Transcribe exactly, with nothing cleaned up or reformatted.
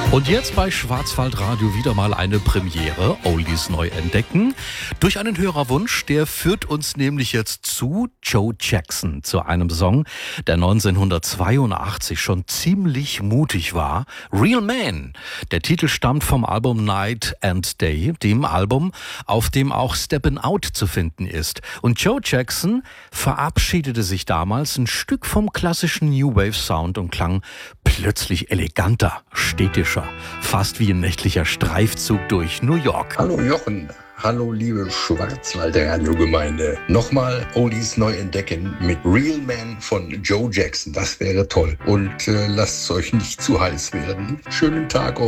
Und jetzt bei Schwarzwaldradio wieder mal eine Premiere, Oldies neu entdecken. Durch einen Hörerwunsch, der führt uns nämlich jetzt zu Joe Jackson, zu einem Song, der neunzehnhundertzweiundachtzig schon ziemlich mutig war. Real Man. Der Titel stammt vom Album Night and Day, dem Album, auf dem auch Steppin' Out zu finden ist. Und Joe Jackson verabschiedete sich damals ein Stück vom klassischen New Wave Sound und klang plötzlich eleganter, städtischer. Fast wie ein nächtlicher Streifzug durch New York. Hallo Jochen, hallo liebe Schwarzwalder Radio-Gemeinde. Nochmal Oldies neu entdecken mit Real Man von Joe Jackson. Das wäre toll. Und äh, lasst es euch nicht zu heiß werden. Schönen Tag euch.